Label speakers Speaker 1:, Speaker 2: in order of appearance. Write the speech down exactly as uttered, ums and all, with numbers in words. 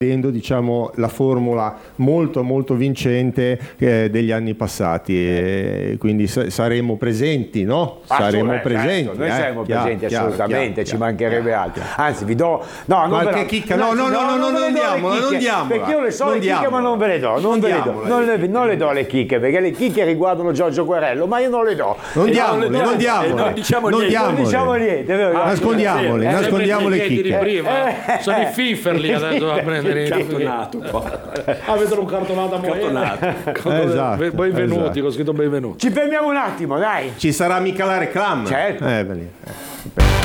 Speaker 1: diciamo la formula molto molto vincente eh, degli anni passati, e quindi sa- saremo presenti, no? Saremo presenti,
Speaker 2: noi
Speaker 1: eh,
Speaker 2: saremo
Speaker 1: chiaro,
Speaker 2: presenti
Speaker 1: chiaro,
Speaker 2: assolutamente,
Speaker 1: chiaro,
Speaker 2: ci
Speaker 1: chiaro,
Speaker 2: mancherebbe
Speaker 1: chiaro,
Speaker 2: altro.
Speaker 1: chiaro.
Speaker 2: Anzi, vi do no, non
Speaker 1: Qualche
Speaker 2: ve la-
Speaker 1: chicca, no, no, no, no, no,
Speaker 2: ve
Speaker 1: non
Speaker 2: le do le
Speaker 1: diamola, non
Speaker 2: chicche,
Speaker 1: diamola.
Speaker 2: perché io le so
Speaker 1: Non
Speaker 2: le chicche,
Speaker 1: diamola.
Speaker 2: ma non ve le do, non,
Speaker 1: Non
Speaker 2: ve le do,
Speaker 1: diamola,
Speaker 2: non
Speaker 1: le
Speaker 2: le, non le do le chicche, perché le chicche riguardano Giorgio Querello, ma io non le do.
Speaker 1: Non
Speaker 2: E
Speaker 1: diamole,
Speaker 2: le do.
Speaker 1: non diamole,
Speaker 3: non diciamo
Speaker 1: non
Speaker 3: niente.
Speaker 2: Non diciamo niente, vero?
Speaker 1: nascondiamole,
Speaker 3: Eh,
Speaker 1: nascondiamo le
Speaker 3: sempre i
Speaker 1: chicche.
Speaker 3: di prima, sono i fifferli adesso a prendere i
Speaker 4: Cartonato poi.
Speaker 3: a vedere un cartonato a
Speaker 4: Cartonato.
Speaker 1: Esatto,
Speaker 3: benvenuti,
Speaker 1: esatto.
Speaker 3: con scritto benvenuti.
Speaker 2: Ci fermiamo un attimo, dai.
Speaker 1: Ci sarà mica la reclama?
Speaker 2: Certo.
Speaker 1: Eh, bene.